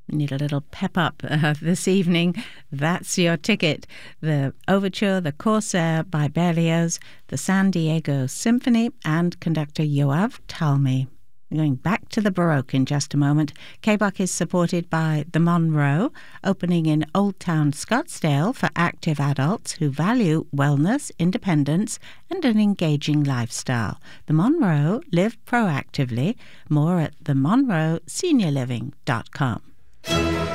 You need a little pep up this evening. That's your ticket. The Overture, the Corsair by Berlioz, the San Diego Symphony, and conductor Yoav Talmy. Going back to the Baroque in just a moment, K-Buck is supported by the Monroe, opening in Old Town Scottsdale for active adults who value wellness, independence, and an engaging lifestyle. The Monroe, live proactively. More at themonroeseniorliving.com.